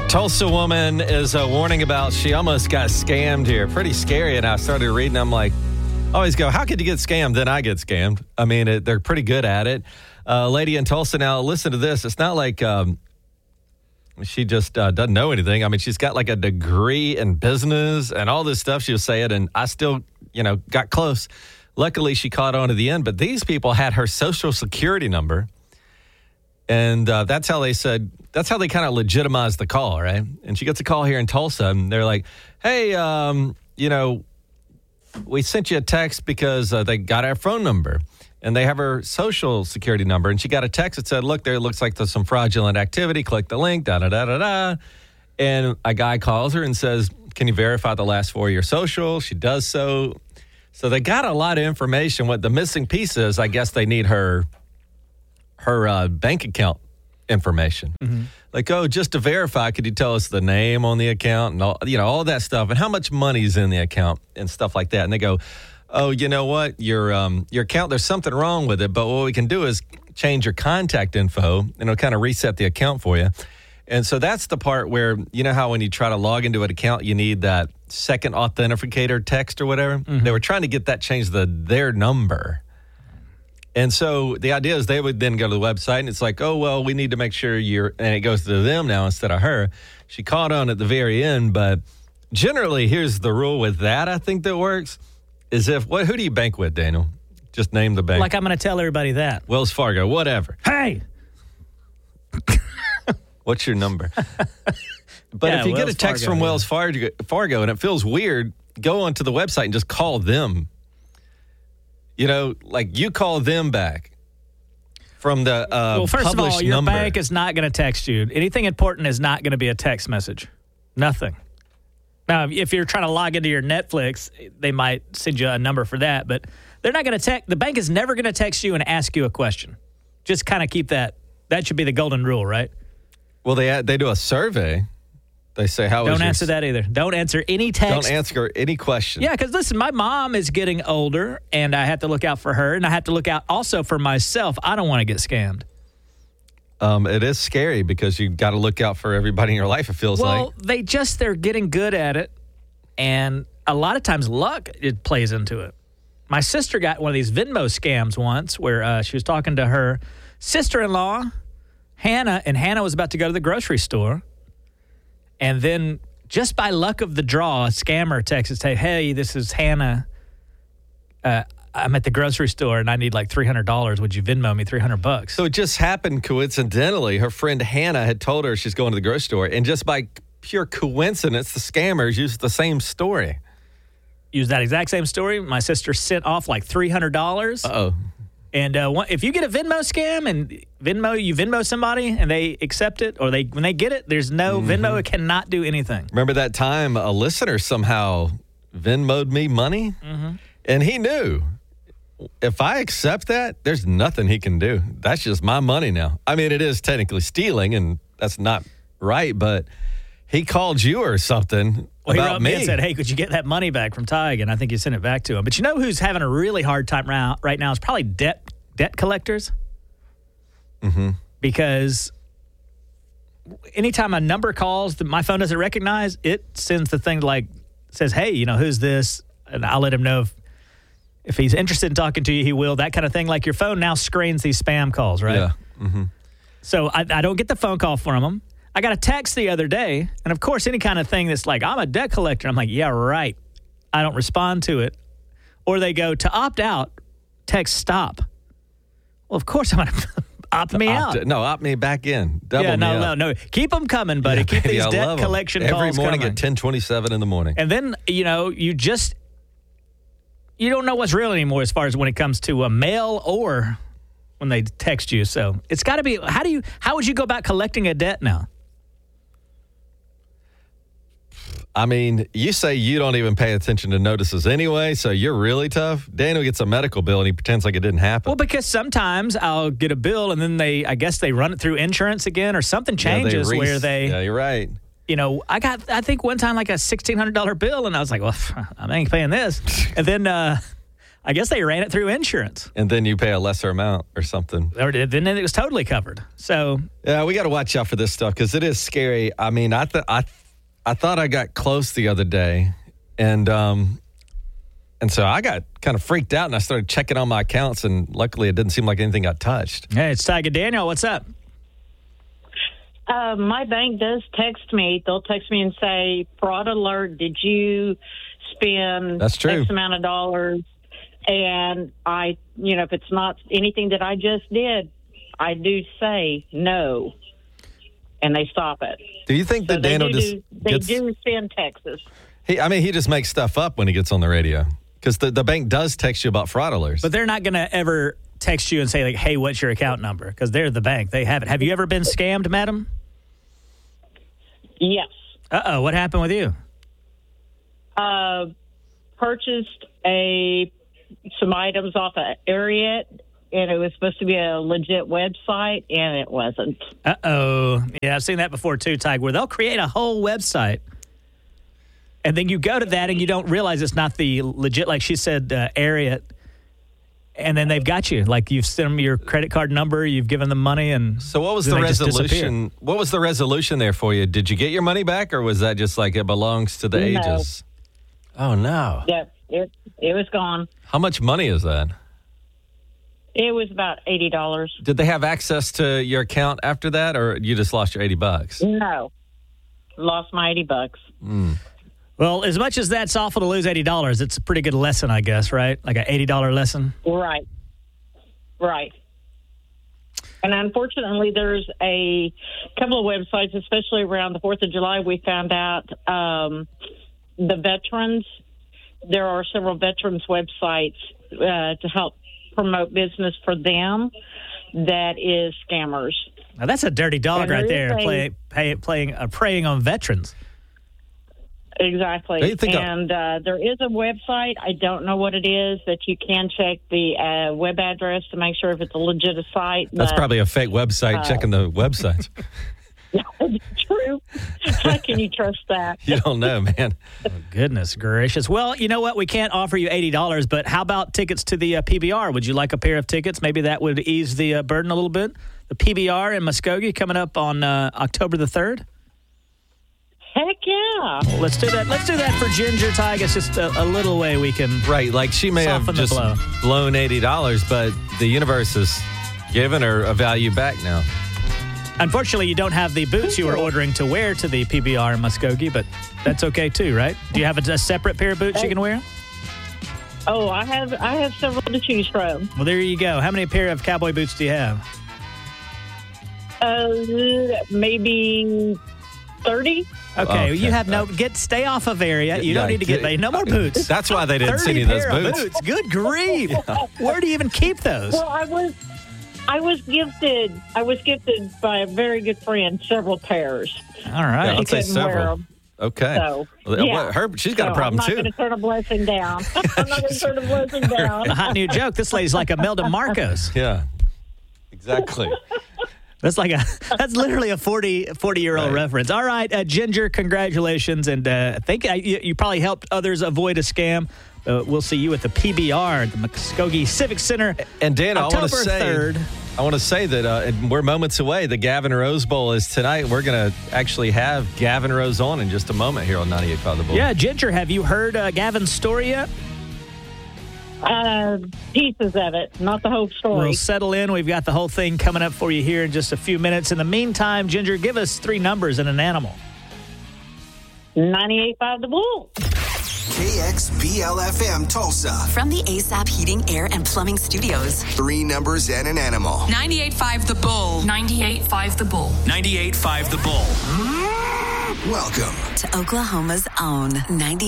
Tulsa woman is warning about she almost got scammed here. Pretty scary. And I started reading. I'm like, I always go, how could you get scammed? Then I get scammed. I mean, they're pretty good at it. Lady in Tulsa. Now, listen to this. It's not like she just doesn't know anything. I mean, she's got like a degree in business and all this stuff she was saying. And I still, got close. Luckily, she caught on to the end. But these people had her social security number. And that's how they kind of legitimized the call, right? And she gets a call here in Tulsa, and they're like, hey, we sent you a text because they got our phone number, and they have her social security number. And she got a text that said, look, there it looks like there's some fraudulent activity. Click the link, da-da-da-da-da. And a guy calls her and says, can you verify the last 4 of your social? She does so. So they got a lot of information. What the missing piece is, I guess they need her bank account information. Mm-hmm. Like, just to verify, could you tell us the name on the account and all that stuff and how much money's in the account and stuff like that. And they go, oh, you know what? Your account, there's something wrong with it, but what we can do is change your contact info and it'll kind of reset the account for you. And so that's the part where, you know how when you try to log into an account, you need that second authenticator text or whatever? Mm-hmm. They were trying to get that changed to their number. And so the idea is they would then go to the website, and it's like, oh, well, we need to make sure and it goes to them now instead of her. She caught on at the very end, but generally, here's the rule with that I think that works, is who do you bank with, Daniel? Just name the bank. Like I'm going to tell everybody that. Wells Fargo, whatever. Hey! What's your number? But if you get a text from Wells Fargo and it feels weird, go onto the website and just call them. Like you call them back from the well, first published of all, your number. bank is not going to text you. Anything important is not going to be a text message. Nothing. Now, if you're trying to log into your Netflix, they might send you a number for that, but they're not going to text. The bank is never going to text you and ask you a question. Just kind of keep that. That should be the golden rule, right? Well, they do a survey. They say, don't answer that either. Don't answer any text. Don't answer any question. Yeah, because listen, my mom is getting older, and I have to look out for her, and I have to look out also for myself. I don't want to get scammed. It is scary because you got to look out for everybody in your life, it feels like. Well, they're getting good at it, and a lot of times luck, it plays into it. My sister got one of these Venmo scams once where she was talking to her sister-in-law, Hannah, and Hannah was about to go to the grocery store. And then, just by luck of the draw, a scammer texts and say, hey, this is Hannah. I'm at the grocery store, and I need like $300. Would you Venmo me $300? So it just happened coincidentally. Her friend Hannah had told her she's going to the grocery store. And just by pure coincidence, the scammers used the same story. Use that exact same story. My sister sent off like $300. Uh-oh. And if you get a Venmo scam and you Venmo somebody and they accept it or when they get it, there's no Venmo cannot do anything. Remember that time a listener somehow Venmo'd me money? Mm-hmm. And he knew if I accept that, there's nothing he can do. That's just my money now. I mean, it is technically stealing and that's not right, but he called you or something Well, he about wrote me. me and said, hey, could you get that money back from Tig? And I think you sent it back to him. But you know who's having a really hard time right now is probably debt collectors. Mm-hmm. Because anytime a number calls that my phone doesn't recognize, it sends the thing says, hey, who's this? And I'll let him know if he's interested in talking to you, he will. That kind of thing. Like your phone now screens these spam calls, right? Yeah. Mm-hmm. So I don't get the phone call from him. I got a text the other day, and of course, any kind of thing that's like, I'm a debt collector. I'm like, yeah, right. I don't respond to it. Or they go, to opt out, text stop. Well, of course I'm going to opt me out. No, opt me back in. Double me up. No. Keep them coming, buddy. Keep these debt collection calls every morning coming. at 10:27 in the morning. And then, you don't know what's real anymore as far as when it comes to a mail or when they text you. So it's got to be, how would you go about collecting a debt now? I mean, you say you don't even pay attention to notices anyway, so you're really tough. Daniel gets a medical bill and he pretends like it didn't happen. Well, because sometimes I'll get a bill and then I guess they run it through insurance again or something changes where they... Yeah, you're right. I think one time like a $1,600 bill and I was like, well, I ain't paying this. And then I guess they ran it through insurance. And then you pay a lesser amount or something. Or then it was totally covered. So Yeah, we got to watch out for this stuff because it is scary. I mean, I thought I got close the other day, and so I got kind of freaked out, and I started checking on my accounts, and luckily it didn't seem like anything got touched. hey, it's Tiger Daniel. What's up? My bank does text me. They'll text me and say, fraud alert, did you spend That's true. X amount of dollars? And if it's not anything that I just did, I do say no. And they stop it. Do you think So that Daniel they do send Texas. He just makes stuff up when he gets on the radio because the bank does text you about fraud alerts. But they're not going to ever text you and say, like, hey, what's your account number? Because they're the bank. They have it. Have you ever been scammed, madam? Yes. Uh-oh. What happened with you? Purchased some items off of Ariat, and it was supposed to be a legit website, and it wasn't. Uh-oh. Yeah, I've seen that before too, Tig, where they'll create a whole website, and then you go to that and you don't realize it's not the legit, like she said, Ariat, and then they've got you. Like, you've sent them your credit card number, you've given them money, and so what was then the they just resolution? What was the resolution there for you? Did you get your money back, or was that just like it belongs to the No. ages? Oh, no. Yep, it was gone. How much money is that? It was about $80. Did they have access to your account after that, or you just lost your $80? No, lost my $80. Well, as much as that's awful to lose $80, it's a pretty good lesson, I guess, right? Like an $80 lesson. Right. And unfortunately, there's a couple of websites, especially around the 4th of July, we found out the veterans, there are several veterans websites to help promote business for them that is scammers. Now, that's a dirty dog And right there there, is preying on veterans. Exactly. Do you think and there is a website. I don't know what it is, that you can check the web address to make sure if it's a legit site. That's but, probably a fake website, checking the websites. Yeah, it's true. How can you trust that? You don't know, man. Oh, goodness gracious. Well, you know what? We can't offer you $80, but how about tickets to the PBR? Would you like a pair of tickets? Maybe that would ease the burden a little bit. The PBR in Muskogee coming up on October the 3rd. Heck yeah. Well, let's do that. Let's do that for Ginger Tig. It's just a little way we can. Right, like she may have Soften the just blow. blown $80, but the universe is giving her a value back now. Unfortunately, you don't have the boots you were ordering to wear to the PBR in Muskogee, but that's okay too, right? Do you have a separate pair of boots you can wear? Oh, I have several to choose from. Well, there you go. How many pair of cowboy boots do you have? Maybe 30. Okay, you have stay off of area. You don't need to get no more boots. That's why they didn't 30 send you those pair of boots. boots. Good grief! Where do you even keep those? Well, I was gifted by a very good friend several pairs. All right. Yeah, I'll say couldn't wear several. 'em. Okay. So, Well, yeah. she's got a problem I'm not too. going to turn a blessing down. I'm not going to turn a blessing down. A hot new joke. This lady's like Imelda Marcos. Yeah. Exactly. That's literally a 40-year-old reference. All right, Ginger, congratulations, and I think you probably helped others avoid a scam. We'll see you at the PBR, the Muskogee Civic Center. And Dan, October I want to say that we're moments away. The Gavin Rose Bowl is tonight. We're going to actually have Gavin Rose on in just a moment here on 98.5 The Bull. Yeah, Ginger, have you heard Gavin's story yet? Pieces of it, not the whole story. We'll settle in. We've got the whole thing coming up for you here in just a few minutes. In the meantime, Ginger, give us 3 numbers and an animal. 98.5 The Bull. KXBL-FM Tulsa. From the ASAP Heating, Air, and Plumbing Studios. 3 numbers and an animal. 98.5 The Bull. 98.5 The Bull. 98.5 The Bull. Welcome To Oklahoma's own 98.